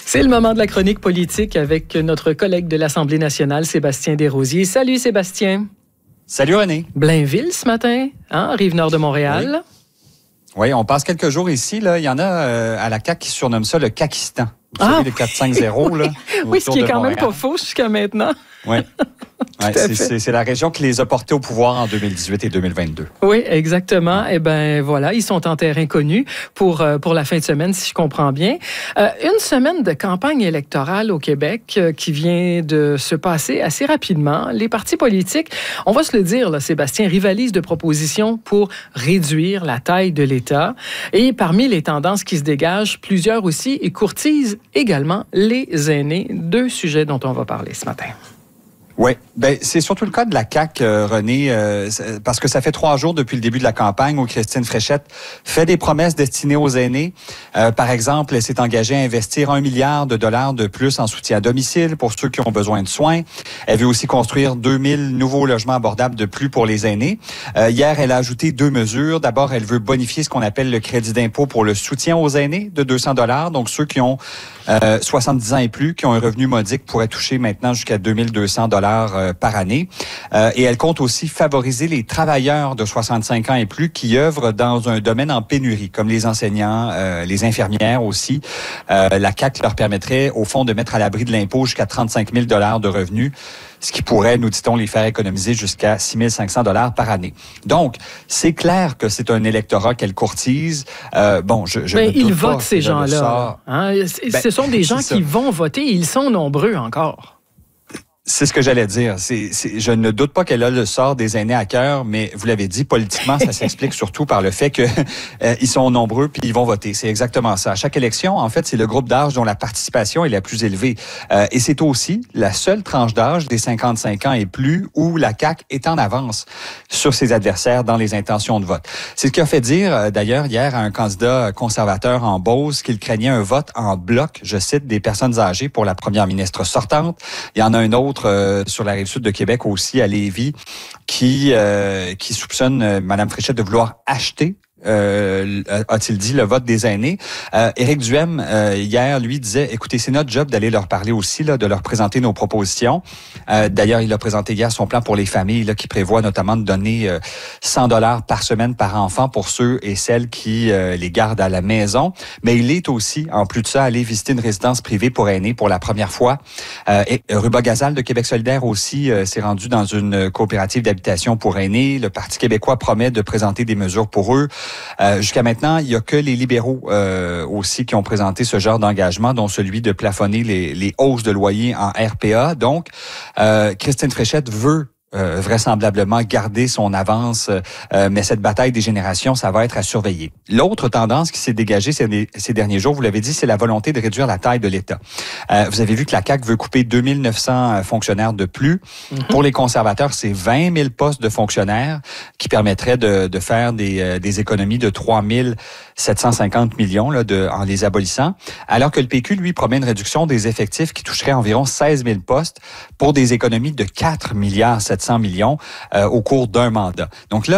C'est le moment de la chronique politique avec notre collègue de l'Assemblée nationale, Sébastien Desrosiers. Salut Sébastien. Salut René. Blainville ce matin, hein, Rive-Nord de Montréal. Oui, on passe quelques jours ici. Là. Il y en a à la CAQ qui surnomme ça le Kakistan. Vous savez, les 4-5-0. Là, oui, ce qui est quand même pas faux jusqu'à maintenant. Oui. Ouais, c'est la région qui les a portés au pouvoir en 2018 et 2022. Oui, exactement. Eh bien, voilà, ils sont en terrain connu pour la fin de semaine, si je comprends bien. Une semaine de campagne électorale au Québec qui vient de se passer assez rapidement. Les partis politiques, on va se le dire, là, Sébastien, rivalisent de propositions pour réduire la taille de l'État. Et parmi les tendances qui se dégagent, plusieurs aussi courtisent également les aînés. Deux sujets dont on va parler ce matin. Oui, ben c'est surtout le cas de la CAQ, René, parce que ça fait 3 jours depuis le début de la campagne où Christine Fréchette fait des promesses destinées aux aînés. Par exemple, elle s'est engagée à investir 1 milliard de dollars de plus en soutien à domicile pour ceux qui ont besoin de soins. Elle veut aussi construire 2000 nouveaux logements abordables de plus pour les aînés. Hier, elle a ajouté 2 mesures. D'abord, elle veut bonifier ce qu'on appelle le crédit d'impôt pour le soutien aux aînés de 200 dollars. Donc, ceux qui ont 70 ans et plus, qui ont un revenu modique, pourraient toucher maintenant jusqu'à 2200 dollars par année. Et elle compte aussi favoriser les travailleurs de 65 ans et plus qui œuvrent dans un domaine en pénurie, comme les enseignants, les infirmières aussi. La CAQ leur permettrait, au fond, de mettre à l'abri de l'impôt jusqu'à 35 000 dollars de revenus, ce qui pourrait, nous dit-on, les faire économiser jusqu'à 6 500 dollars par année. Donc, c'est clair que c'est un électorat qu'elle courtise. Bon, je mais ils ne doute votent, pas ces gens-là. Hein? Ce sont des gens qui vont voter et ils sont nombreux encore. C'est ce que j'allais dire. Je ne doute pas qu'elle a le sort des aînés à cœur, mais vous l'avez dit, politiquement, ça s'explique surtout par le fait que ils sont nombreux puis ils vont voter. C'est exactement ça. À chaque élection, en fait, c'est le groupe d'âge dont la participation est la plus élevée. Et c'est aussi la seule tranche d'âge des 55 ans et plus où la CAQ est en avance sur ses adversaires dans les intentions de vote. C'est ce qui a fait dire, d'ailleurs, hier à un candidat conservateur en Beauce qu'il craignait un vote en bloc, je cite, des personnes âgées pour la première ministre sortante. Il y en a un autre sur la Rive-Sud de Québec aussi, à Lévis, qui soupçonne Mme Fréchette de vouloir acheter, a-t-il dit, le vote des aînés. Éric Duhem, hier, lui, disait, écoutez, c'est notre job d'aller leur parler aussi, là, de leur présenter nos propositions. D'ailleurs, il a présenté hier son plan pour les familles, là, qui prévoit notamment de donner 100 dollars par semaine par enfant pour ceux et celles qui les gardent à la maison. Mais il est aussi, en plus de ça, allé visiter une résidence privée pour aînés pour la première fois. Et Ruba Gazal de Québec solidaire aussi s'est rendu dans une coopérative d'habitation pour aînés. Le Parti québécois promet de présenter des mesures pour eux. Jusqu'à maintenant, il n'y a que les libéraux aussi qui ont présenté ce genre d'engagement, dont celui de plafonner les hausses de loyer en RPA. Donc, Christine Fréchette veut vraisemblablement garder son avance, mais cette bataille des générations, ça va être à surveiller. L'autre tendance qui s'est dégagée ces derniers jours, vous l'avez dit, c'est la volonté de réduire la taille de l'État. Vous avez vu que la CAQ veut couper 2900 fonctionnaires de plus. Pour les conservateurs, c'est 20 000 postes de fonctionnaires qui permettraient de faire des économies de 3 750 millions là, en les abolissant, alors que le PQ, lui, promet une réduction des effectifs qui toucherait environ 16 000 postes pour des économies de 4 700 millions au cours d'un mandat. Donc là,